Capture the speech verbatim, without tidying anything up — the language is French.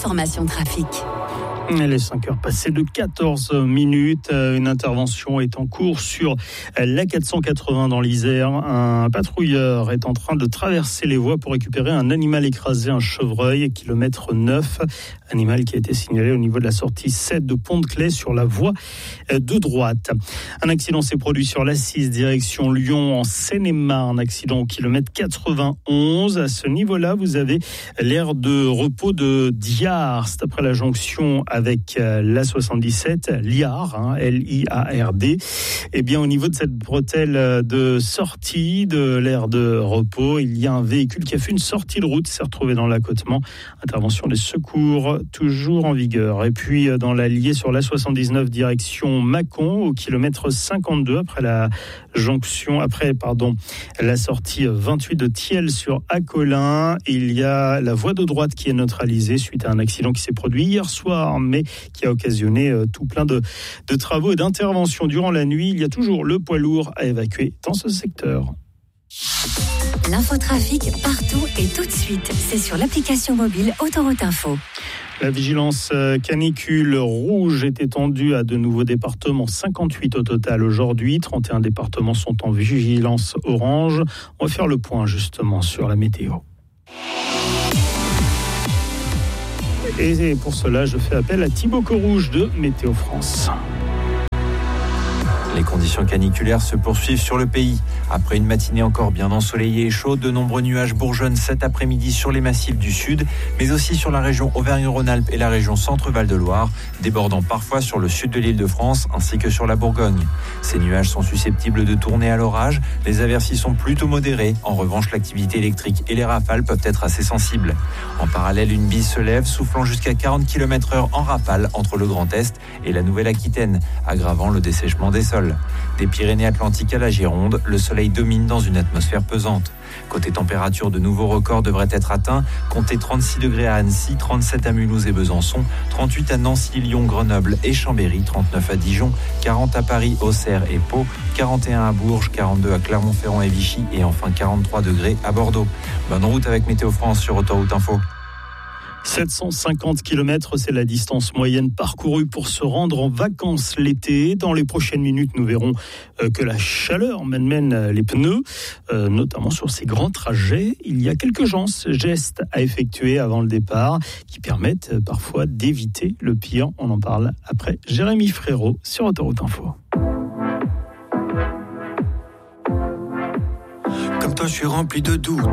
l'information trafic. Il est cinq heures passées de quatorze minutes. Une intervention est en cours sur la quatre cent quatre-vingts dans l'Isère. Un patrouilleur est en train de traverser les voies pour récupérer un animal écrasé, un chevreuil, kilomètre neuf. Animal qui a été signalé au niveau de la sortie sept de Pont-de-Claix sur la voie de droite. Un accident s'est produit sur l'A six direction Lyon en Seine-et-Marne. Accident au kilomètre quatre-vingt-onze. À ce niveau-là, vous avez l'aire de repos de Diard. C'est après la jonction avec l'A soixante-dix-sept, Liard, hein, L I A R D. Eh bien, au niveau de cette bretelle de sortie de l'aire de repos, il y a un véhicule qui a fait une sortie de route, s'est retrouvé dans l'accotement. Intervention des secours toujours en vigueur. Et puis, dans l'Allier sur l'A soixante-dix-neuf, direction Mâcon, au kilomètre cinquante-deux, après la jonction, après, pardon, la sortie vingt-huit de Thiel sur Acolin. Il y a la voie de droite qui est neutralisée suite à un accident qui s'est produit hier soir, mais qui a occasionné euh, tout plein de, de travaux et d'interventions durant la nuit. Il y a toujours le poids lourd à évacuer dans ce secteur. L'infotrafic partout et tout de suite. C'est sur l'application mobile Autoroute Info. La vigilance canicule rouge est étendue à de nouveaux départements, cinquante-huit au total aujourd'hui. trente et un départements sont en vigilance orange. On va faire le point justement sur la météo. Et pour cela, je fais appel à Thibaut Corouge de Météo France. Les conditions caniculaires se poursuivent sur le pays. Après une matinée encore bien ensoleillée et chaude, de nombreux nuages bourgeonnent cet après-midi sur les massifs du sud, mais aussi sur la région Auvergne-Rhône-Alpes et la région Centre-Val-de-Loire, débordant parfois sur le sud de l'Île-de-France ainsi que sur la Bourgogne. Ces nuages sont susceptibles de tourner à l'orage. Les aversis sont plutôt modérées. En revanche, l'activité électrique et les rafales peuvent être assez sensibles. En parallèle, une bise se lève, soufflant jusqu'à quarante kilomètres heure en rafale entre le Grand Est et la Nouvelle-Aquitaine, aggravant le dessèchement des sols. Des Pyrénées-Atlantiques à la Gironde, le soleil domine dans une atmosphère pesante. Côté température, de nouveaux records devraient être atteints. Comptez trente-six degrés à Annecy, trente-sept à Mulhouse et Besançon, trente-huit à Nancy, Lyon, Grenoble et Chambéry, trente-neuf à Dijon, quarante à Paris, Auxerre et Pau, quarante et un à Bourges, quarante-deux à Clermont-Ferrand et Vichy et enfin quarante-trois degrés à Bordeaux. Bonne route avec Météo France sur Autoroute Info. sept cent cinquante kilomètres, c'est la distance moyenne parcourue pour se rendre en vacances l'été. Dans les prochaines minutes, nous verrons que la chaleur mène les pneus, notamment sur ces grands trajets. Il y a quelques gestes à effectuer avant le départ qui permettent parfois d'éviter le pire. On en parle après Jérémy Frérot sur Autoroute Info. Comme toi, je suis rempli de doutes.